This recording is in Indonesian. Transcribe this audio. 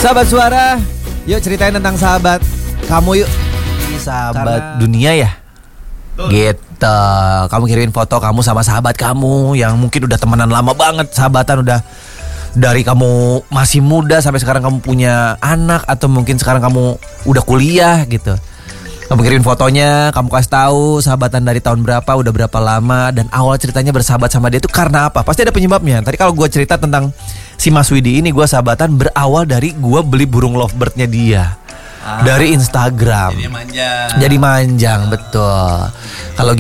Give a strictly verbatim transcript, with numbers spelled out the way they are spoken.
Sahabat Suara, yuk ceritain tentang sahabat kamu yuk. Sahabat Karena... dunia ya. Gitu. Kamu kirimin foto kamu sama sahabat kamu yang mungkin udah temenan lama banget, sahabatan udah dari kamu masih muda sampai sekarang kamu punya anak, atau mungkin sekarang kamu udah kuliah gitu. Kamu kirimin fotonya, kamu kasih tahu sahabatan dari tahun berapa, udah berapa lama, dan awal ceritanya bersahabat sama dia itu karena apa? Pasti ada penyebabnya. Tadi kalau gue cerita tentang si Mas Widi ini, gue sahabatan berawal dari gue beli burung lovebird-nya dia. Ah, dari Instagram. Jadi manjang. Jadi manjang, betul. Kalau